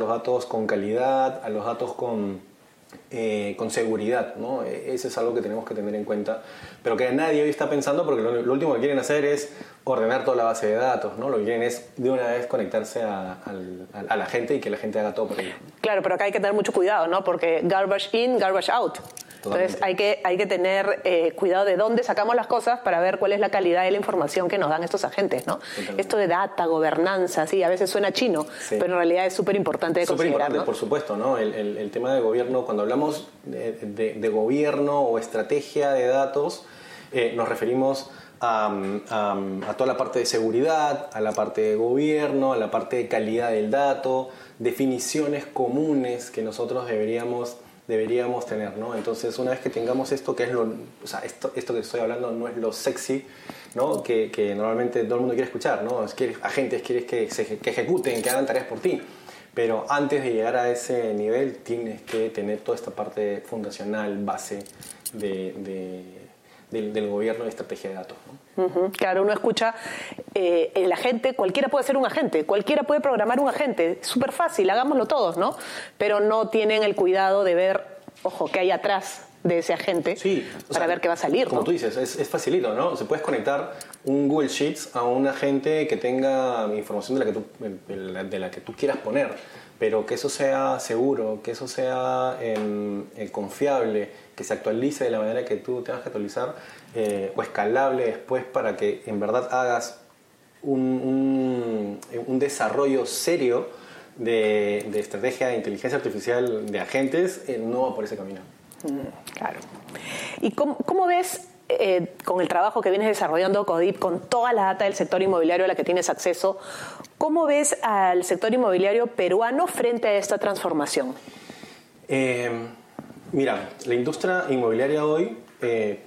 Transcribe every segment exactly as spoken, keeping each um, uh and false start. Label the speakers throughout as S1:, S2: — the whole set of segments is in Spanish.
S1: datos con calidad, a los datos con, eh, con seguridad, ¿no? Eso es algo que tenemos que tener en cuenta, pero que nadie hoy está pensando, porque lo, lo último que quieren hacer es ordenar toda la base de datos, ¿no? Lo que quieren es de una vez conectarse a, a, a la gente y que la gente haga todo por ellos.
S2: Claro, pero acá hay que tener mucho cuidado, ¿no? Porque garbage in, garbage out. Totalmente. Entonces hay que, hay que tener eh, cuidado de dónde sacamos las cosas para ver cuál es la calidad de la información que nos dan estos agentes, ¿no? Totalmente. Esto de data, gobernanza, sí, a veces suena chino, sí, pero en realidad es súper importante de
S1: súper
S2: considerar,
S1: importante,
S2: ¿no?
S1: Por supuesto, ¿no? El, el, el tema de gobierno, cuando hablamos de, de, de gobierno o estrategia de datos, eh, nos referimos a, a, a toda la parte de seguridad, a la parte de gobierno, a la parte de calidad del dato, definiciones comunes que nosotros deberíamos deberíamos tener, ¿no? Entonces, una vez que tengamos esto, que es lo, o sea, esto, esto que estoy hablando no es lo sexy, ¿no? Que, que normalmente todo el mundo quiere escuchar, ¿no? Es que agentes quieres que, se, que ejecuten, que hagan tareas por ti, pero antes de llegar a ese nivel tienes que tener toda esta parte fundacional, base de, de, del, del gobierno y estrategia de datos, ¿no?
S2: Uh-huh. Claro, uno escucha, eh, el agente, cualquiera puede ser un agente, cualquiera puede programar un agente, es súper fácil, hagámoslo todos, ¿no? Pero no tienen el cuidado de ver, ojo, qué hay atrás de ese agente, sí, para sea, ver qué va a salir,
S1: como
S2: ¿no?
S1: tú dices, es, es facilito, ¿no? Se puedes conectar un Google Sheets a un agente que tenga información de la que tú, de la que tú quieras poner, pero que eso sea seguro, que eso sea eh, eh, confiable, que se actualice de la manera que tú tengas que actualizar, eh, o escalable después para que en verdad hagas un, un, un desarrollo serio de, de estrategia de inteligencia artificial de agentes, eh, no va por ese camino.
S2: Mm, claro. ¿Y cómo, cómo ves eh, con el trabajo que vienes desarrollando Codip, con toda la data del sector inmobiliario a la que tienes acceso, cómo ves al sector inmobiliario peruano frente a esta transformación?
S1: Eh, mira, la industria inmobiliaria hoy eh,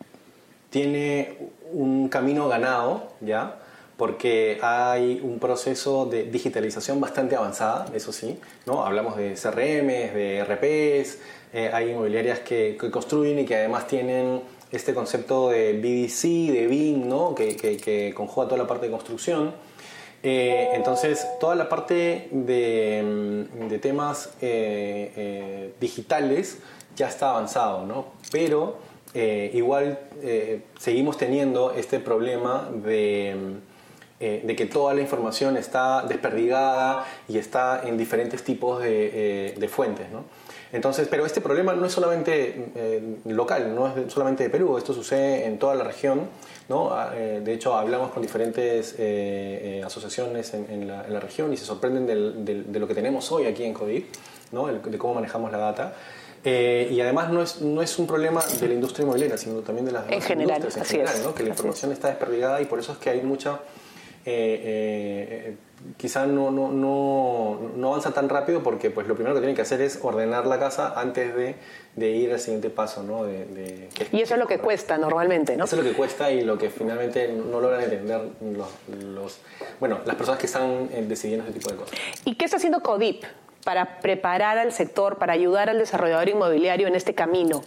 S1: tiene un camino ganado, ¿ya? Porque hay un proceso de digitalización bastante avanzada, eso sí, ¿no? Hablamos de C R Ms, de E R Ps, eh, hay inmobiliarias que, que construyen y que además tienen este concepto de B D C, de B I M, ¿no? que, que, que conjuga toda la parte de construcción. Eh, entonces, toda la parte de, de temas eh, eh, digitales ya está avanzado, ¿no? Pero eh, igual eh, seguimos teniendo este problema de... Eh, de que toda la información está desperdigada y está en diferentes tipos de, eh, de fuentes, ¿no? Entonces, pero este problema no es solamente eh, local, no es solamente de Perú, esto sucede en toda la región, ¿no? Eh, de hecho, hablamos con diferentes eh, eh, asociaciones en, en, la, en la región y se sorprenden del, del, de lo que tenemos hoy aquí en Codip, ¿no? El, de cómo manejamos la data. Eh, y además no es, no es un problema de la industria inmobiliaria, sino también de las demás
S2: en general,
S1: industrias
S2: así
S1: en general,
S2: es,
S1: ¿no? Que la información
S2: es.
S1: está desperdigada y por eso es que hay mucha... Eh, eh, quizá no, no, no, no avanza tan rápido porque pues, lo primero que tienen que hacer es ordenar la casa antes de, de ir al siguiente paso, ¿no? De, de, que,
S2: y eso es lo que cuesta normalmente, ¿no?
S1: Eso es lo que cuesta y lo que finalmente no logran entender los, los, bueno, las personas que están decidiendo ese tipo de cosas.
S2: ¿Y qué está haciendo Codip para preparar al sector, para ayudar al desarrollador inmobiliario en este camino?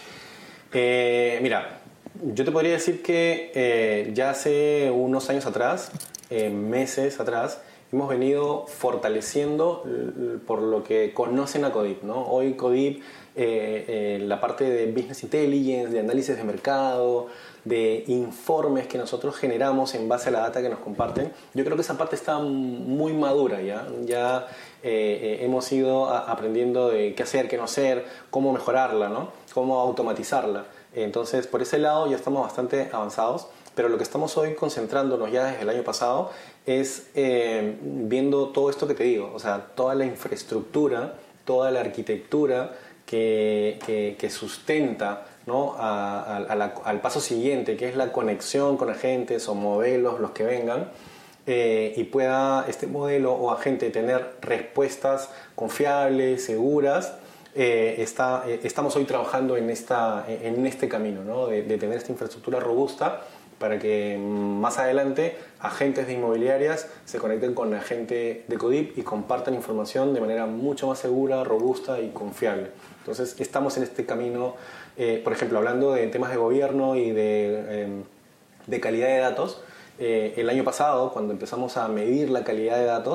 S1: Eh, mira, yo te podría decir que eh, ya hace unos años atrás, eh, meses atrás, hemos venido fortaleciendo por lo que conocen a Codip, ¿no? Hoy Codip, eh, eh, la parte de Business Intelligence, de análisis de mercado, de informes que nosotros generamos en base a la data que nos comparten, yo creo que esa parte está muy madura ya. Ya eh, eh, hemos ido a, aprendiendo de qué hacer, qué no hacer, cómo mejorarla, ¿no? Cómo automatizarla. Entonces, por ese lado ya estamos bastante avanzados, pero lo que estamos hoy concentrándonos ya desde el año pasado es eh, viendo todo esto que te digo, o sea, toda la infraestructura, toda la arquitectura que, que, que sustenta, ¿no? a, a, a la, al paso siguiente, que es la conexión con agentes o modelos, los que vengan, eh, y pueda este modelo o agente tener respuestas confiables, seguras. Eh, está, eh, estamos hoy trabajando en, esta, en este camino, ¿no? de, de tener esta infraestructura robusta para que más adelante agentes de inmobiliarias se conecten con la gente de Codip y compartan información de manera mucho más segura, robusta y confiable. Entonces estamos en este camino, eh, por ejemplo, hablando de temas de gobierno y de, eh, de calidad de datos. Eh, el año pasado, cuando empezamos a medir la calidad de datos,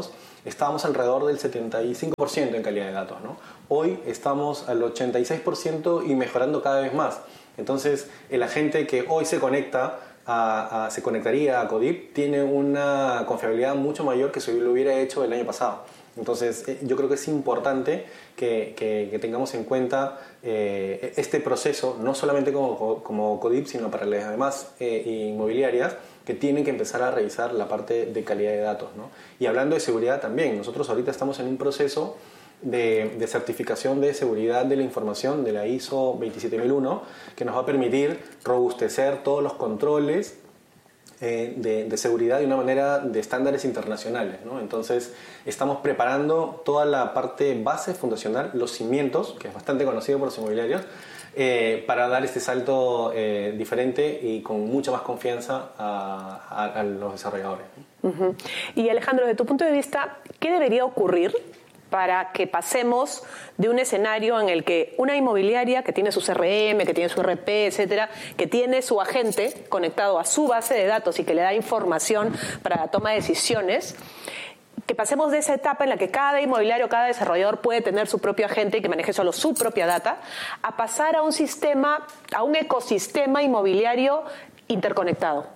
S1: estábamos alrededor del setenta y cinco por ciento en calidad de datos, ¿no? Hoy estamos al ochenta y seis por ciento y mejorando cada vez más. Entonces, el agente que hoy se conecta a, a, se conectaría a Codip tiene una confiabilidad mucho mayor que si lo hubiera hecho el año pasado. Entonces, eh, yo creo que es importante que, que, que tengamos en cuenta eh, este proceso, no solamente como, como Codip, sino para las demás eh, inmobiliarias, que tienen que empezar a revisar la parte de calidad de datos, ¿no? Y hablando de seguridad también, nosotros ahorita estamos en un proceso de, de certificación de seguridad de la información de la I S O veintisiete mil uno, que nos va a permitir robustecer todos los controles eh, de, de seguridad de una manera de estándares internacionales, ¿no? Entonces, estamos preparando toda la parte base fundacional, los cimientos, que es bastante conocido por los inmobiliarios, Eh, para dar este salto eh, diferente y con mucha más confianza a, a, a los desarrolladores.
S2: Uh-huh. Y Alejandro, desde tu punto de vista, ¿qué debería ocurrir para que pasemos de un escenario en el que una inmobiliaria que tiene su C R M, que tiene su R P, etcétera, que tiene su agente conectado a su base de datos y que le da información para la toma de decisiones, que pasemos de esa etapa en la que cada inmobiliario, cada desarrollador puede tener su propio agente y que maneje solo su propia data, a pasar a un sistema, a un ecosistema inmobiliario interconectado?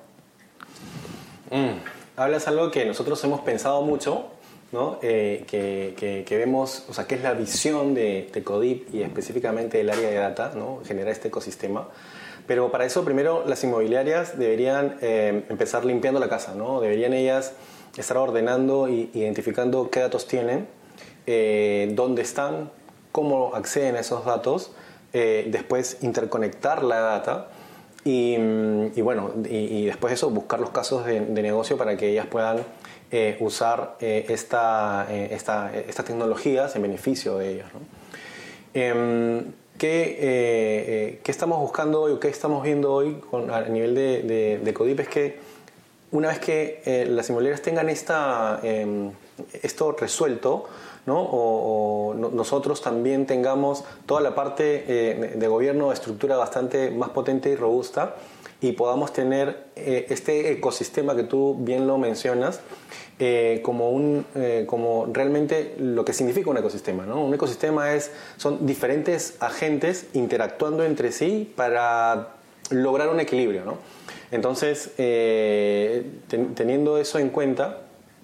S1: Mm, hablas algo que nosotros hemos pensado mucho, ¿no? Eh, que, que, que vemos, o sea, que es la visión de, de Codip y específicamente del área de data, ¿no? Generar este ecosistema. Pero para eso primero las inmobiliarias deberían eh, empezar limpiando la casa, ¿no? Deberían ellas estar ordenando e identificando qué datos tienen, eh, dónde están, cómo acceden a esos datos, eh, después interconectar la data y, y bueno, y, y después de eso buscar los casos de, de negocio para que ellas puedan eh, usar eh, esta, eh, esta, estas tecnologías en beneficio de ellas, ¿no? Eh, ¿qué, eh, eh, ¿Qué estamos buscando hoy o qué estamos viendo hoy con, a nivel de, de, de Codip? Es que una vez que eh, las inmobiliarias tengan esta, eh, esto resuelto, ¿no? o, o no, nosotros también tengamos toda la parte eh, de gobierno de estructura bastante más potente y robusta y podamos tener eh, este ecosistema que tú bien lo mencionas eh, como, un, eh, como realmente lo que significa un ecosistema, ¿no? Un ecosistema es, son diferentes agentes interactuando entre sí para lograr un equilibrio, ¿no? Entonces, eh, ten, teniendo eso en cuenta,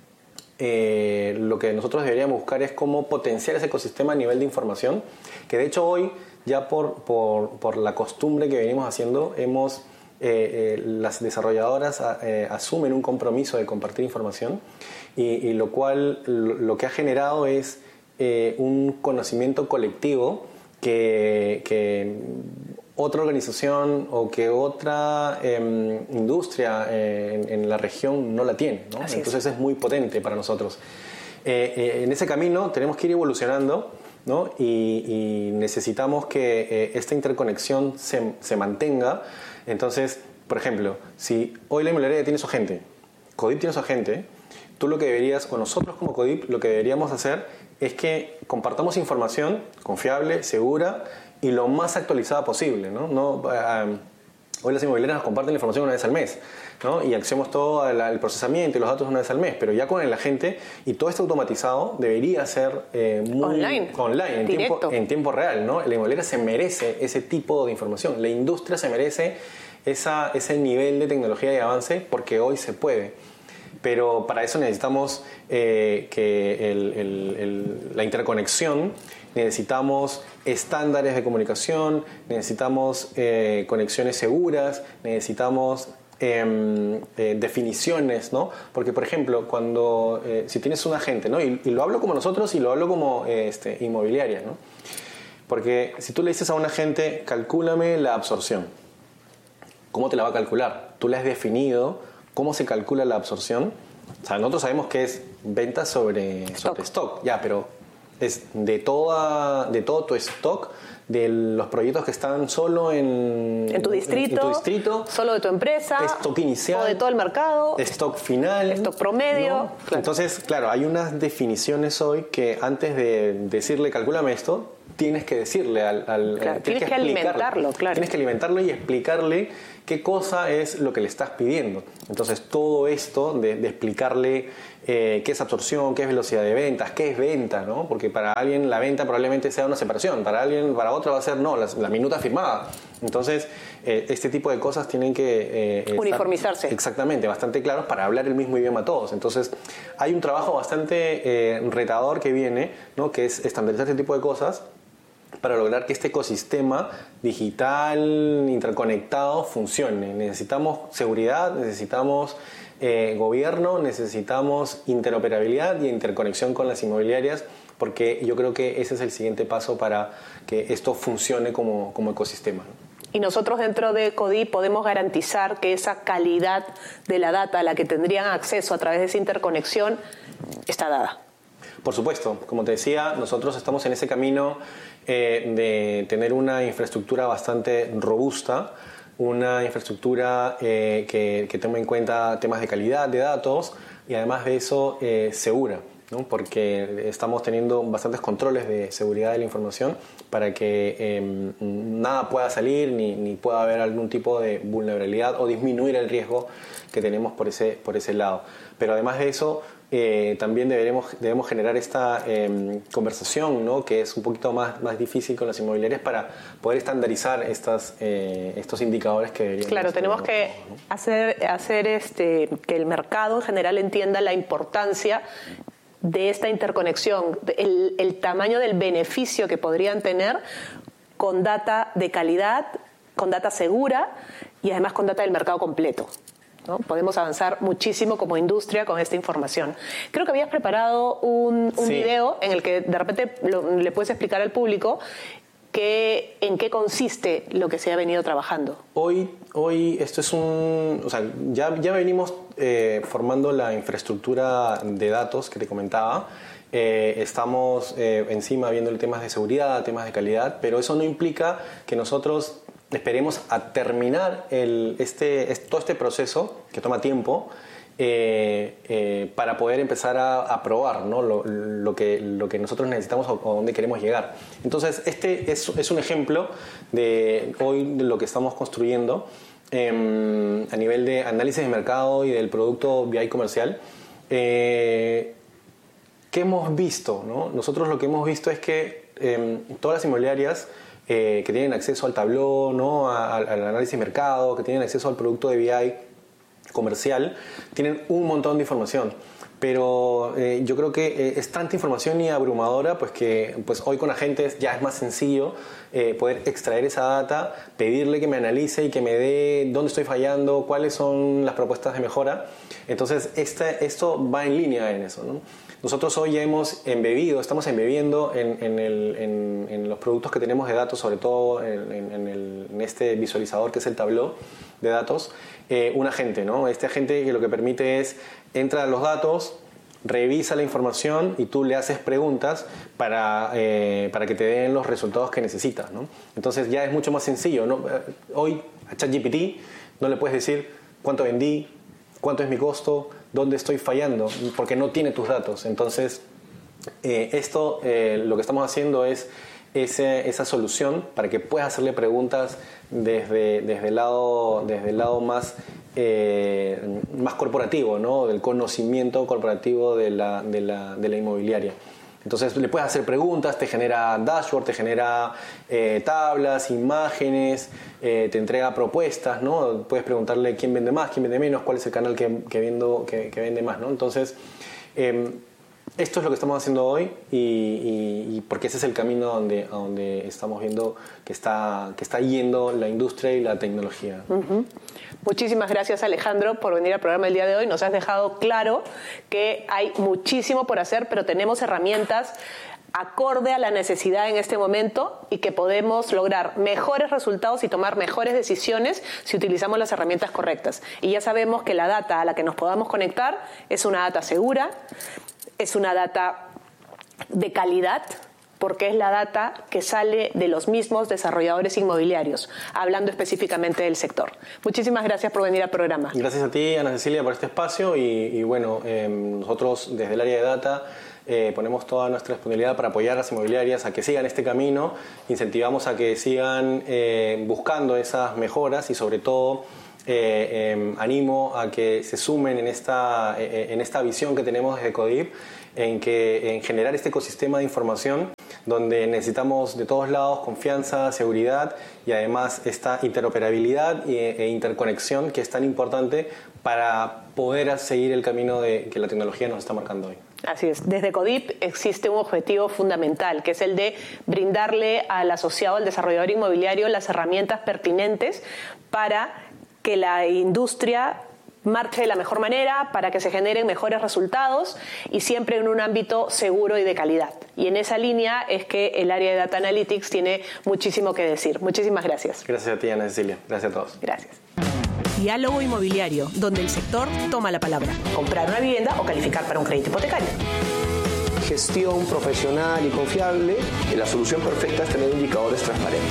S1: eh, lo que nosotros deberíamos buscar es cómo potenciar ese ecosistema a nivel de información, que de hecho hoy, ya por, por, por la costumbre que venimos haciendo, hemos, eh, eh, las desarrolladoras eh, asumen un compromiso de compartir información, y, y lo cual lo, lo que ha generado es eh, un conocimiento colectivo que... que otra organización o que otra eh, industria eh, en, en la región no la tiene, ¿no? Entonces es. es muy potente para nosotros. Eh, eh, en ese camino tenemos que ir evolucionando, ¿no? y, y necesitamos que eh, esta interconexión se, se mantenga. Entonces, por ejemplo, si hoy la inmobiliaria tiene su agente, Codip tiene su agente, tú lo que deberías, o nosotros como Codip, lo que deberíamos hacer es que compartamos información confiable, segura y lo más actualizada posible, ¿no? No um, hoy las inmobiliarias nos comparten la información una vez al mes, ¿no? Y hacemos todo al, al procesamiento y los datos una vez al mes, pero ya con el agente y todo esto automatizado debería ser eh, muy
S2: online,
S1: online en, tiempo, en tiempo real, ¿no? La inmobiliaria se merece ese tipo de información, la industria se merece esa, ese nivel de tecnología y avance porque hoy se puede. Pero para eso necesitamos eh, que el, el, el, la interconexión, necesitamos estándares de comunicación, necesitamos eh, conexiones seguras, necesitamos eh, eh, definiciones, ¿no? Porque, por ejemplo, cuando eh, si tienes un agente, ¿no? Y, y lo hablo como nosotros y lo hablo como eh, este, inmobiliaria, ¿no? Porque si tú le dices a un agente, calcúlame la absorción, ¿cómo te la va a calcular? Tú le has definido cómo se calcula la absorción. O sea, nosotros sabemos que es venta sobre stock, sobre stock ya, pero es de, toda, de todo tu stock, de los proyectos que están solo en,
S2: en, tu, distrito,
S1: en, en tu distrito,
S2: solo de tu empresa,
S1: stock inicial,
S2: o de todo el mercado,
S1: stock final,
S2: stock promedio.
S1: ¿no?
S2: Claro.
S1: Entonces, claro, hay unas definiciones hoy que antes de decirle calcúlame esto, tienes que decirle al... al
S2: claro,
S1: eh,
S2: tienes que, que alimentarlo, claro.
S1: Tienes que alimentarlo y explicarle qué cosa es lo que le estás pidiendo. Entonces, todo esto de, de explicarle eh, qué es absorción, qué es velocidad de ventas, qué es venta, ¿no? Porque para alguien la venta probablemente sea una separación, para alguien, para otro va a ser no, la, la minuta firmada. Entonces, eh, este tipo de cosas tienen que... Eh,
S2: uniformizarse.
S1: Estar, exactamente, bastante claros para hablar el mismo idioma todos. Entonces, hay un trabajo bastante eh, retador que viene, ¿no? Que es estandarizar este tipo de cosas para lograr que este ecosistema digital, interconectado, funcione. Necesitamos seguridad, necesitamos eh, gobierno, necesitamos interoperabilidad y interconexión con las inmobiliarias, porque yo creo que ese es el siguiente paso para que esto funcione como, como ecosistema, ¿no?
S2: Y nosotros dentro de CODI podemos garantizar que esa calidad de la data a la que tendrían acceso a través de esa interconexión está dada.
S1: Por supuesto, como te decía, nosotros estamos en ese camino eh, de tener una infraestructura bastante robusta, una infraestructura eh, que, que tome en cuenta temas de calidad de datos y además de eso eh, segura, ¿no? Porque estamos teniendo bastantes controles de seguridad de la información para que eh, nada pueda salir ni, ni pueda haber algún tipo de vulnerabilidad o disminuir el riesgo que tenemos por ese, por ese lado. Pero además de eso, eh, también deberemos, debemos generar esta eh, conversación, ¿no? Que es un poquito más, más difícil con las inmobiliarias para poder estandarizar estas, eh, estos indicadores que deberían...
S2: Claro, tenemos que ¿no? hacer, hacer este, que el mercado en general entienda la importancia de esta interconexión, el, el tamaño del beneficio que podrían tener con data de calidad, con data segura y además con data del mercado completo, ¿no? Podemos avanzar muchísimo como industria con esta información. Creo que habías preparado un, un sí. video en el que de repente lo, le puedes explicar al público que, en qué consiste lo que se ha venido trabajando.
S1: Hoy, hoy esto es un... O sea, ya, ya venimos eh, formando la infraestructura de datos que te comentaba. Eh, estamos eh, encima viendo temas de seguridad, temas de calidad, pero eso no implica que nosotros esperemos a terminar el, este, este, todo este proceso, que toma tiempo, eh, eh, para poder empezar a, a probar, ¿no? lo, lo, que, lo que nosotros necesitamos o, o dónde queremos llegar. Entonces, este es, es un ejemplo de hoy de lo que estamos construyendo eh, a nivel de análisis de mercado y del producto V I comercial. Eh, ¿Qué hemos visto, ¿no? Nosotros lo que hemos visto es que eh, todas las inmobiliarias eh, que tienen acceso al Tableau, ¿no? A, al, al análisis de mercado, que tienen acceso al producto de V I comercial, tienen un montón de información. Pero eh, yo creo que eh, es tanta información y abrumadora, pues que pues hoy con agentes ya es más sencillo eh, poder extraer esa data, pedirle que me analice y que me dé dónde estoy fallando, cuáles son las propuestas de mejora. Entonces, este, esto va en línea en eso, ¿no? Nosotros hoy ya hemos embebido, estamos embebiendo en, en, el, en, en los productos que tenemos de datos, sobre todo en, en, el, en este visualizador que es el Tableau de datos, eh, un agente, ¿no? Este agente que lo que permite es, entra a los datos, revisa la información y tú le haces preguntas para, eh, para que te den los resultados que necesitas, ¿no? Entonces ya es mucho más sencillo, ¿no? Hoy a ChatGPT no le puedes decir cuánto vendí, cuánto es mi costo, dónde estoy fallando, porque no tiene tus datos. Entonces, eh, esto eh, lo que estamos haciendo es ese, esa solución para que puedas hacerle preguntas desde, desde, el, lado, desde el lado más, eh, más corporativo, ¿no? Del conocimiento corporativo de la, de la, de la inmobiliaria. Entonces le puedes hacer preguntas, te genera dashboard, te genera eh, tablas, imágenes, eh, te entrega propuestas, ¿no? Puedes preguntarle quién vende más, quién vende menos, cuál es el canal que, que, vendo, que, que vende más, ¿no? Entonces, eh, esto es lo que estamos haciendo hoy y, y, y porque ese es el camino donde, a donde estamos viendo que está, que está yendo la industria y la tecnología.
S2: Uh-huh. Muchísimas gracias, Alejandro, por venir al programa el día de hoy. Nos has dejado claro que hay muchísimo por hacer, pero tenemos herramientas acorde a la necesidad en este momento y que podemos lograr mejores resultados y tomar mejores decisiones si utilizamos las herramientas correctas. Y ya sabemos que la data a la que nos podamos conectar es una data segura, es una data de calidad, porque es la data que sale de los mismos desarrolladores inmobiliarios, hablando específicamente del sector. Muchísimas gracias por venir al programa.
S1: Gracias a ti, Ana Cecilia, por este espacio y, y bueno, eh, nosotros desde el área de data eh, ponemos toda nuestra disponibilidad para apoyar a las inmobiliarias a que sigan este camino, incentivamos a que sigan eh, buscando esas mejoras y sobre todo eh, eh, animo a que se sumen en esta, eh, en esta visión que tenemos desde CODIP, en, que, en generar este ecosistema de información donde necesitamos de todos lados confianza, seguridad y además esta interoperabilidad e interconexión que es tan importante para poder seguir el camino de, que la tecnología nos está marcando hoy.
S2: Así es. Desde CODIP existe un objetivo fundamental, que es el de brindarle al asociado, al desarrollador inmobiliario, las herramientas pertinentes para que la industria marche de la mejor manera, para que se generen mejores resultados y siempre en un ámbito seguro y de calidad. Y en esa línea es que el área de Data Analytics tiene muchísimo que decir. Muchísimas gracias.
S1: Gracias a ti, Ana Cecilia. Gracias a todos.
S2: Gracias.
S3: Diálogo inmobiliario, donde el sector toma la palabra.
S2: Comprar una vivienda o calificar para un crédito hipotecario.
S4: Gestión profesional y confiable. Y la solución perfecta es tener indicadores transparentes.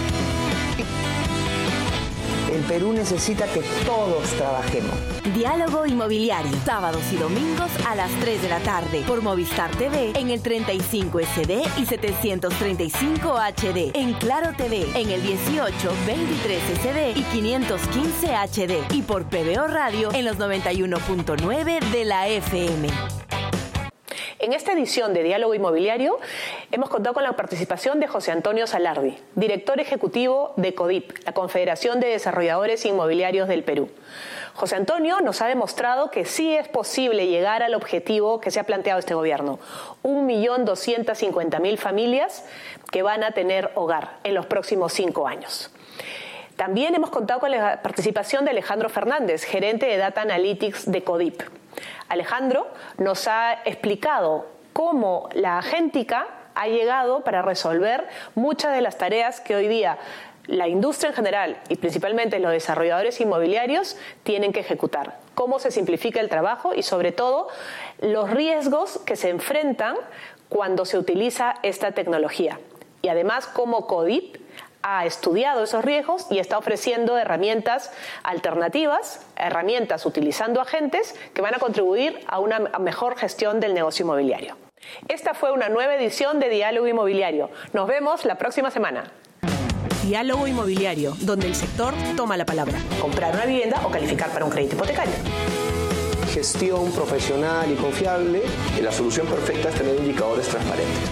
S5: El Perú necesita que todos trabajemos.
S3: Diálogo inmobiliario, sábados y domingos a las tres de la tarde por Movistar T V en el treinta y cinco S D y setecientos treinta y cinco H D, en Claro T V en el dieciocho, veintitrés S D y quinientos quince H D y por P B O Radio en los noventa y uno punto nueve de la F M.
S2: En esta edición de Diálogo Inmobiliario hemos contado con la participación de José Antonio Salardi, director ejecutivo de CODIP, la Confederación de Desarrolladores Inmobiliarios del Perú. José Antonio nos ha demostrado que sí es posible llegar al objetivo que se ha planteado este gobierno, un millón doscientas cincuenta mil familias que van a tener hogar en los próximos cinco años. También hemos contado con la participación de Alejandro Fernández, gerente de Data Analytics de CODIP. Alejandro nos ha explicado cómo la agéntica ha llegado para resolver muchas de las tareas que hoy día la industria en general y principalmente los desarrolladores inmobiliarios tienen que ejecutar. Cómo se simplifica el trabajo y sobre todo los riesgos que se enfrentan cuando se utiliza esta tecnología. Y además cómo CODIP ha estudiado esos riesgos y está ofreciendo herramientas alternativas, herramientas utilizando agentes que van a contribuir a una mejor gestión del negocio inmobiliario. Esta fue una nueva edición de Diálogo Inmobiliario. Nos vemos la próxima semana.
S3: Diálogo inmobiliario, donde el sector toma la palabra.
S2: Comprar una vivienda o calificar para un crédito hipotecario.
S4: Gestión profesional y confiable. Y la solución perfecta es tener indicadores transparentes.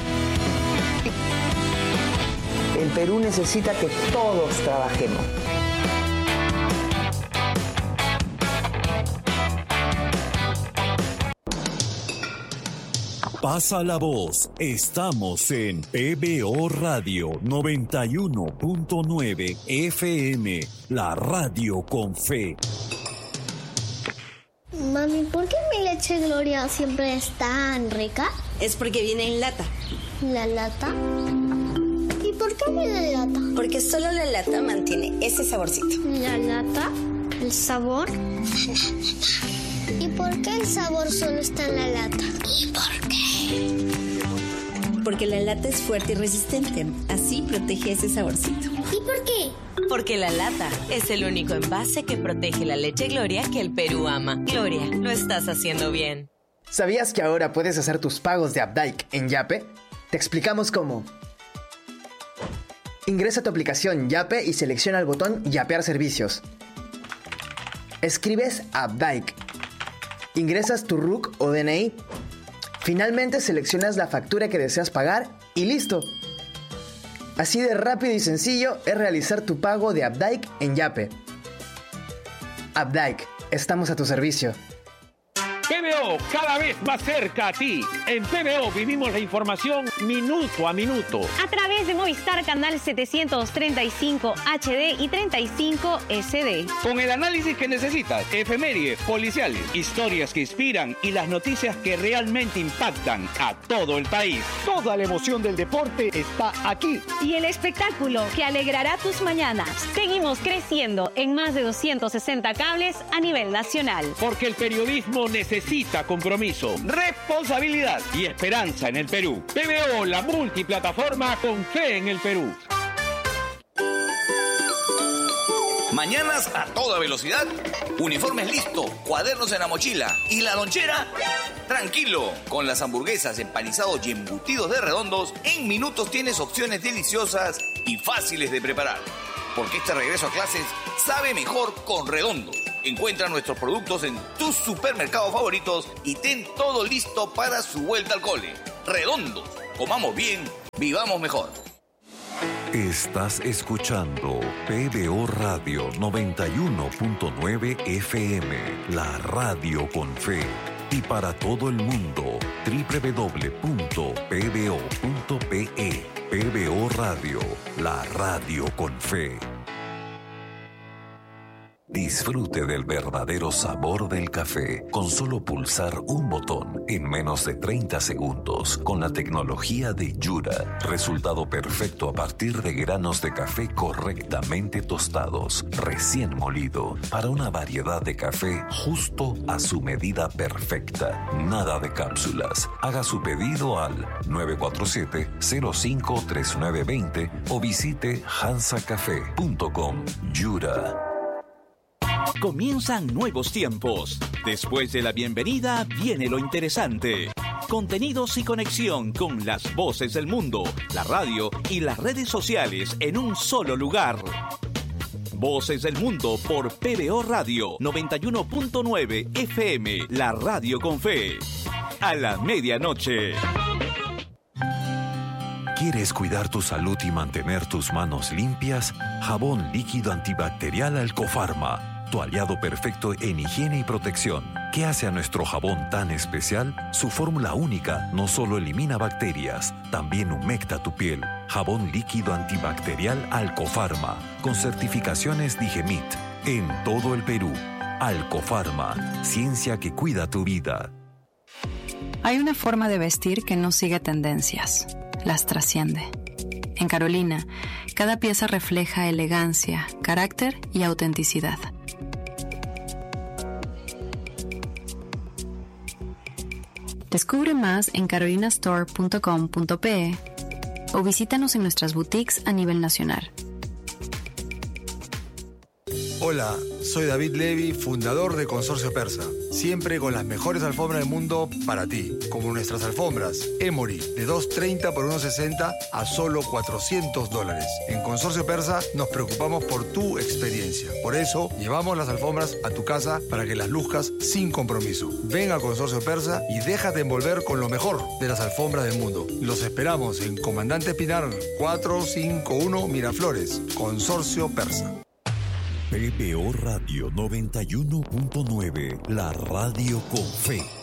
S5: El Perú necesita que todos trabajemos.
S6: Pasa la voz. Estamos en P B O Radio noventa y uno punto nueve F M, la radio con fe.
S7: Mami, ¿por qué mi leche Gloria siempre es tan rica?
S8: Es porque viene en lata.
S7: ¿La lata? ¿Y por qué viene en lata?
S8: Porque solo la lata mantiene ese saborcito.
S7: ¿La lata? ¿El sabor? ¿Y por qué el sabor solo está en la lata? ¿Y por qué?
S8: Porque la lata es fuerte y resistente. Así protege ese saborcito.
S7: ¿Y por qué?
S9: Porque la lata es el único envase que protege la leche Gloria que el Perú ama. Gloria, lo estás haciendo bien.
S10: ¿Sabías que ahora puedes hacer tus pagos de Updike en Yape? Te explicamos cómo. Ingresa a tu aplicación Yape y selecciona el botón Yapear servicios. Escribes Updike. Ingresas tu R U C o D N I. Finalmente seleccionas la factura que deseas pagar y listo. Así de rápido y sencillo es realizar tu pago de Updike en Yape. Updike, estamos a tu servicio.
S11: P B O, cada vez más cerca a ti. En P B O vivimos la información minuto a minuto.
S12: A través de Movistar Canal setecientos treinta y cinco H D y treinta y cinco S D.
S11: Con el análisis que necesitas, efemérides, policiales, historias que inspiran y las noticias que realmente impactan a todo el país. Toda la emoción del deporte está aquí.
S12: Y el espectáculo que alegrará tus mañanas. Seguimos creciendo en más de doscientos sesenta cables a nivel nacional.
S11: Porque el periodismo necesita Necesita compromiso, responsabilidad y esperanza en el Perú. P B O, la multiplataforma con fe en el Perú.
S13: Mañanas a toda velocidad, uniformes listos, cuadernos en la mochila y la lonchera. Tranquilo, con las hamburguesas, empanizados y embutidos de Redondos, en minutos tienes opciones deliciosas y fáciles de preparar. porque este regreso a clases sabe mejor con Redondo. Encuentra nuestros productos en tus supermercados favoritos y ten todo listo para su vuelta al cole. Redondo, comamos bien, vivamos mejor.
S6: Estás escuchando P B O Radio noventa y uno punto nueve F M, la radio con fe. Y para todo el mundo, doble u doble u doble u punto p b o punto p e. P B O Radio, la radio con fe. Disfrute del verdadero sabor del café con solo pulsar un botón en menos de treinta segundos con la tecnología de Yura. Resultado perfecto a partir de granos de café correctamente tostados, recién molido, para una variedad de café justo a su medida perfecta. Nada de cápsulas. Haga su pedido al nueve cuatro siete, cero cinco tres nueve dos cero o visite hansa café punto com. Yura.
S11: Comienzan nuevos tiempos. Después de la bienvenida viene lo interesante. Contenidos y conexión con las voces del mundo, la radio y las redes sociales en un solo lugar. Voces del Mundo por P B O Radio noventa y uno punto nueve F M, la radio con fe. A la medianoche.
S6: ¿Quieres cuidar tu salud y mantener tus manos limpias? Jabón líquido antibacterial Alcofarma. Tu aliado perfecto en higiene y protección. ¿Qué hace a nuestro jabón tan especial? Su fórmula única no solo elimina bacterias, también humecta tu piel. Jabón líquido antibacterial Alcofarma, con certificaciones Digemit, en todo el Perú. Alcofarma, ciencia que cuida tu vida.
S14: Hay una forma de vestir que no sigue tendencias, las trasciende. En Carolina, cada pieza refleja elegancia, carácter y autenticidad. Descubre más en carolina store punto com punto p e o visítanos en nuestras boutiques a nivel nacional.
S15: Hola, soy David Levy, fundador de Consorcio Persa. Siempre con las mejores alfombras del mundo para ti, como nuestras alfombras Emory de dos treinta por uno sesenta a solo cuatrocientos dólares. En Consorcio Persa nos preocupamos por tu experiencia. Por eso llevamos las alfombras a tu casa para que las luzcas sin compromiso. Ven a Consorcio Persa y déjate envolver con lo mejor de las alfombras del mundo. Los esperamos en Comandante Pinar cuatrocientos cincuenta y uno Miraflores. Consorcio Persa.
S6: P B O Radio noventa y uno punto nueve, la radio con fe.